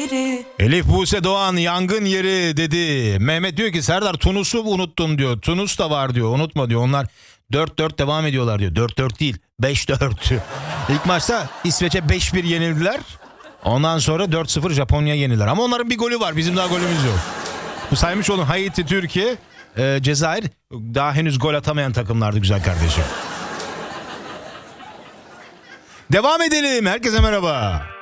yeri. Elif Buse Doğan yangın yeri dedi. Mehmet diyor ki Serdar Tunus'u unuttun diyor. Tunus da var diyor, unutma diyor. Onlar 4-4 devam ediyorlar diyor. 4-4 değil 5-4. İlk maçta İsveç'e 5-1 yenildiler. Ondan sonra 4-0 Japonya yenildiler. Ama onların bir golü var, bizim daha golümüz yok. Bu saymış olun, Haiti, Türkiye, Cezayir daha henüz gol atamayan takımlardı güzel kardeşim. Devam edelim. Herkese merhaba.